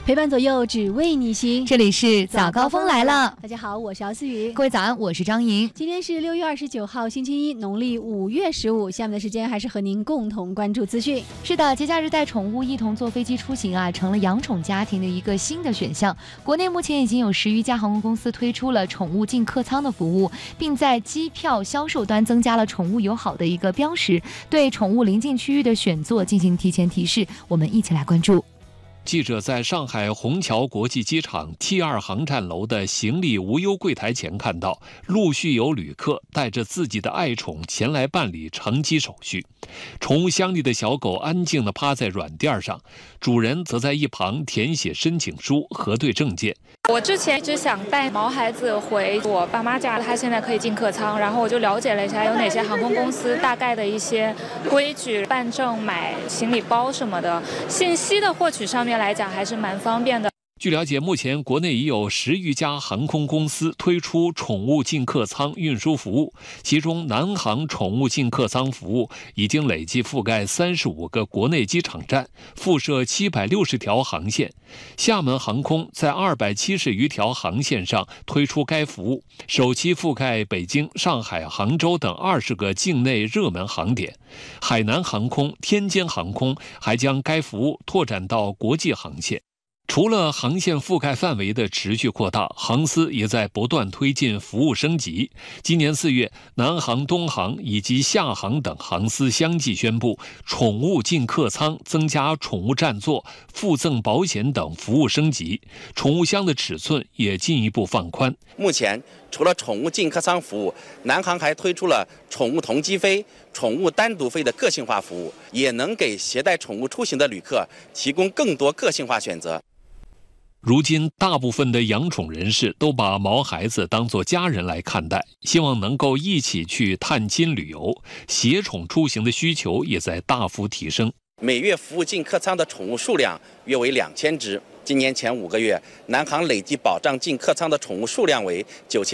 陪伴左右，只为你行。 这里是早高峰来了， 大家好，我是姚思雨。 各位早安，我是张莹。 今天是6月29号，星期一，农历5月15。下面的时间还是和您共同关注资讯。 是的，节假日带宠物一同坐飞机出行啊，成了养宠家庭的一个新的选项。国内目前已经有10余家航空公司推出了宠物进客舱的服务，并在机票销售端增加了宠物友好的一个标识，对宠物临近区域的选座进行提前提示。我们一起来关注。 记者在上海虹桥国际机场 T2 航站楼的行李无忧柜台前看到，陆续有旅客带着自己的爱宠前来办理乘机手续。宠物箱里的小狗安静地趴在软垫上，主人则在一旁填写申请书、核对证件。 我之前一直想带毛孩子回我爸妈家，他现在可以进客舱，然后我就了解了一下有哪些航空公司大概的一些规矩、办证、买行李包什么的信息的获取上面来讲还是蛮方便的。 据了解，目前国内已有10余家航空公司推出宠物进客舱运输服务，其中南航宠物进客舱服务已经累计覆盖35个国内机场站，附设760条航线。厦门航空在270余条航线上推出该服务，首期覆盖北京、上海、杭州等20个境内热门航点。海南航空、天津航空还将该服务拓展到国际航线。除了航线覆盖范围的持续扩大，航司也在不断推进服务升级。今年4月，南航、东航以及厦航等航司相继宣布，宠物进客舱增加宠物占座、附赠保险等服务升级，宠物箱的尺寸也进一步放宽。 目前，除了宠物进客舱服务，南航还推出了宠物同机飞、宠物单独飞的个性化服务，也能给携带宠物出行的旅客提供更多个性化选择。 如今，大部分的养宠人士都把毛孩子当作家人来看待，希望能够一起去探亲旅游，携宠出行的需求也在大幅提升。 每月服务进客舱的宠物数量约为2000只。今年前5个月，南航累计保障进客舱的宠物数量为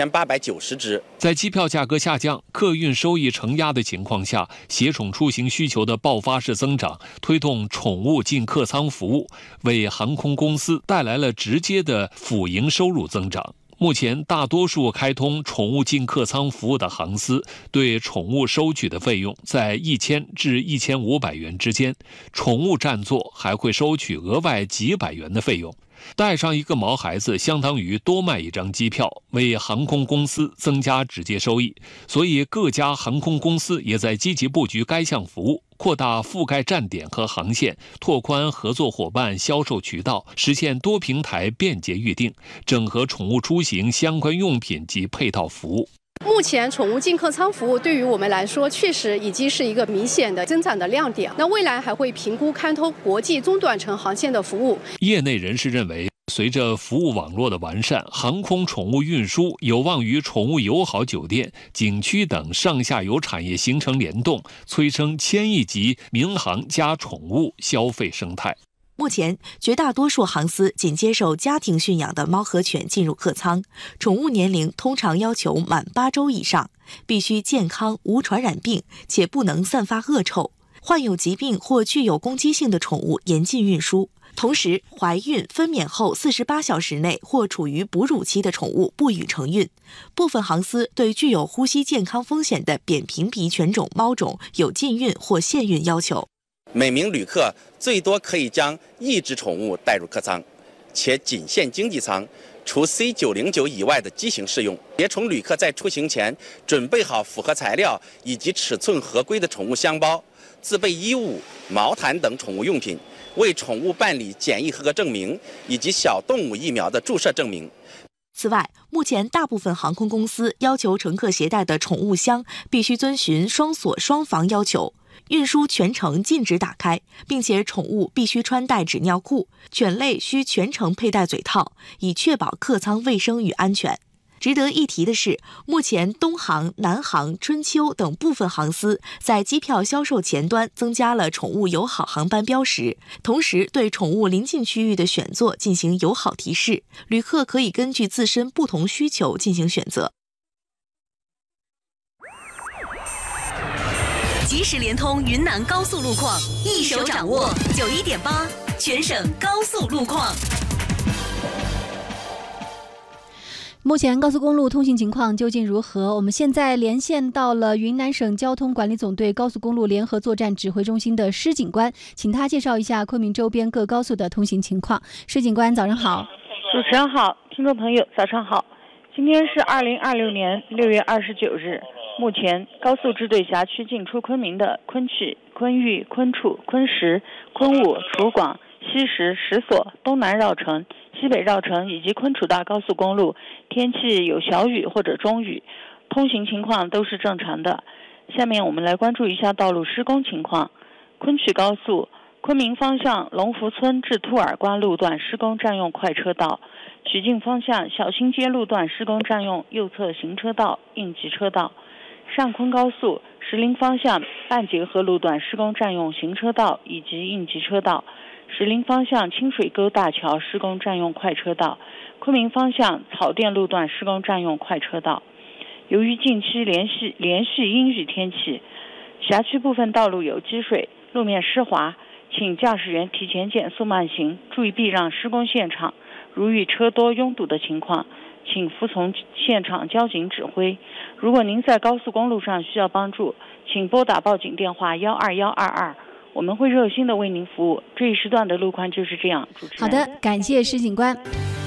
9890只。 在机票价格下降、客运收益承压的情况下，携宠出行需求的爆发式增长，推动宠物进客舱服务，为航空公司带来了直接的辅营收入增长。目前，大多数开通宠物进客舱服务的航司对宠物收取的费用在1000至1500元之间，宠物占座还会收取额外几百元的费用。带上一个毛孩子相当于多卖一张机票，为航空公司增加直接收益。所以各家航空公司也在积极布局该项服务，扩大覆盖站点和航线，拓宽合作伙伴销售渠道，实现多平台便捷预订，整合宠物出行相关用品及配套服务。 目前宠物进客舱服务对于我们来说确实已经是一个明显的增长的亮点。那未来还会评估开通国际中短程航线的服务。 业内人士认为，随着服务网络的完善，航空宠物运输有望与宠物友好酒店、景区等上下游产业形成联动，催生1000亿级民航加宠物消费生态。 目前，绝大多数航司仅接受家庭驯养的猫和犬进入客舱，宠物年龄通常要求满8周以上，必须健康无传染病，且不能散发恶臭。患有疾病或具有攻击性的宠物严禁运输。同时，怀孕、分娩后48小时内或处于哺乳期的宠物不予承运。部分航司对具有呼吸健康风险的扁平鼻犬种猫种有禁运或限运要求。 每名旅客最多可以将1只宠物带入客舱，且仅限经济舱，除 C909 以外的机型适用。携宠旅客在出行前准备好符合材料以及尺寸合规的宠物箱包，自备衣物、毛毯等宠物用品，为宠物办理检疫合格证明以及小动物疫苗的注射证明。 此外，目前大部分航空公司要求乘客携带的宠物箱必须遵循双锁双防要求，运输全程禁止打开，并且宠物必须穿戴纸尿裤，犬类需全程佩戴嘴套，以确保客舱卫生与安全。值得一提的是，目前东航、南航、春秋等部分航司在机票销售前端增加了宠物友好航班标识，同时对宠物临近区域的选座进行友好提示，旅客可以根据自身不同需求进行选择。 即时联通云南高速路况，一手掌握91.8全省高速路况。 目前高速公路通行情况究竟如何？我们现在连线到了云南省交通管理总队高速公路联合作战指挥中心的施警官，请他介绍一下昆明周边各高速的通行情况。施警官，早上好。 主持人好，听众朋友早上好。今天是2026年6月29日，目前高速支队辖区进出昆明的昆曲、昆玉、昆楚、昆石、昆武、楚广、西石、石所、东南绕城、西北绕城以及昆楚大高速公路，天气有小雨或者中雨，通行情况都是正常的。下面我们来关注一下道路施工情况。昆曲高速昆明方向龙福村至兔儿关路段施工占用快车道，曲靖方向小新街路段施工占用右侧行车道、应急车道。上昆高速石林方向半截河路段施工占用行车道以及应急车道。石林方向清水沟大桥施工占用快车道，昆明方向草甸路段施工占用快车道。由于近期连续阴雨天气，辖区部分道路有积水，路面湿滑，请驾驶员提前减速慢行，注意避让施工现场。如遇车多拥堵的情况，请服从现场交警指挥。如果您在高速公路上需要帮助，请拨打报警电话12122，我们会热心的为您服务。这一时段的路况就是这样。主持人， 好的，感谢施警官。